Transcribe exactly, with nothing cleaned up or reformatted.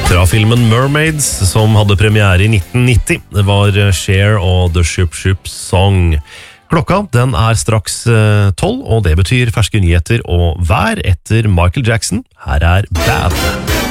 Fra filmen Mermaids, som hadde premiere i nitten nitti. Det var Cher og The Ship Ship Song. Klokka den er straks tolv, og det betyr ferske nyheter og vær etter Michael Jackson. Her er Bad.